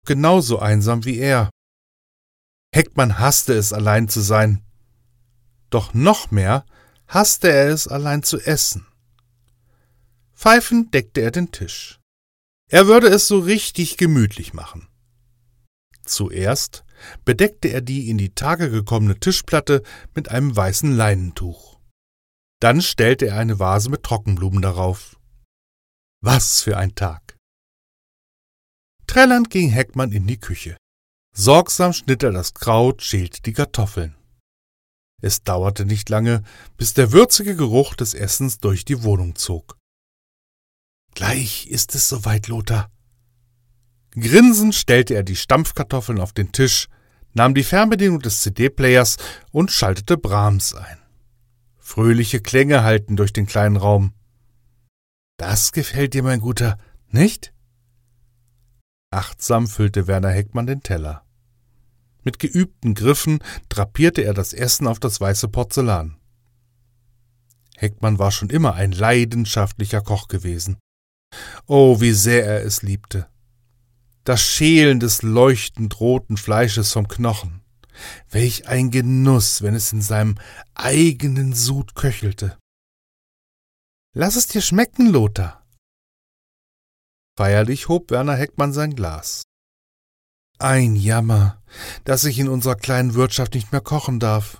genauso einsam wie er. Heckmann hasste es, allein zu sein. Doch noch mehr hasste er es, allein zu essen. Pfeifend deckte er den Tisch. Er würde es so richtig gemütlich machen. Zuerst bedeckte er die in die Tage gekommene Tischplatte mit einem weißen Leinentuch. Dann stellte er eine Vase mit Trockenblumen darauf. Was für ein Tag! Trällernd ging Heckmann in die Küche. Sorgsam schnitt er das Kraut, schälte die Kartoffeln. Es dauerte nicht lange, bis der würzige Geruch des Essens durch die Wohnung zog. »Gleich ist es soweit, Lothar.« Grinsend stellte er die Stampfkartoffeln auf den Tisch, nahm die Fernbedienung des CD-Players und schaltete Brahms ein. Fröhliche Klänge hallten durch den kleinen Raum. »Das gefällt dir, mein Guter, nicht?« Achtsam füllte Werner Heckmann den Teller. Mit geübten Griffen drapierte er das Essen auf das weiße Porzellan. Heckmann war schon immer ein leidenschaftlicher Koch gewesen. Oh, wie sehr er es liebte. Das Schälen des leuchtend roten Fleisches vom Knochen. Welch ein Genuss, wenn es in seinem eigenen Sud köchelte. »Lass es dir schmecken, Lothar.« Feierlich hob Werner Heckmann sein Glas. »Ein Jammer, dass ich in unserer kleinen Wirtschaft nicht mehr kochen darf.«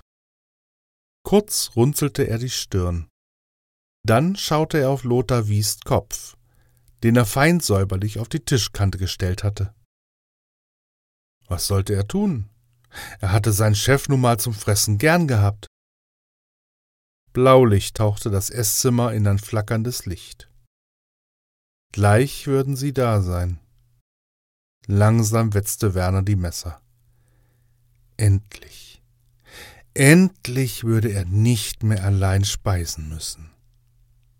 Kurz runzelte er die Stirn. Dann schaute er auf Lothar Wiest' Kopf, den er fein säuberlich auf die Tischkante gestellt hatte. Was sollte er tun? Er hatte seinen Chef nun mal zum Fressen gern gehabt. Blaulicht tauchte das Esszimmer in ein flackerndes Licht. Gleich würden sie da sein. Langsam wetzte Werner die Messer. Endlich würde er nicht mehr allein speisen müssen.